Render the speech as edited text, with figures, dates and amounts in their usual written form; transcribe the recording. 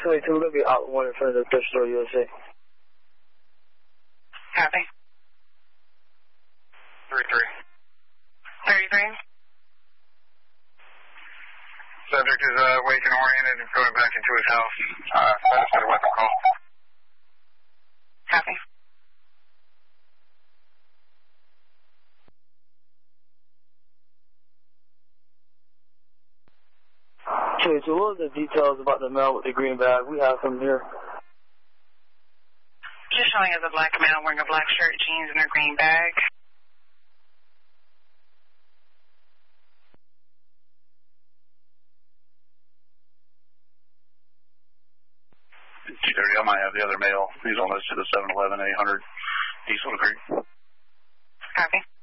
282, we're going to be out one in front of the thrift store, USA. Copy. 33. Subject is awake and oriented and going back into his house. Status of the weapon call. Copy. Okay, so what are the details about the male with the green bag? We have him here. Just showing as a black male wearing a black shirt, jeans, and a green bag. I might have the other male. He's on listed as 711 800 East Little Creek. Copy.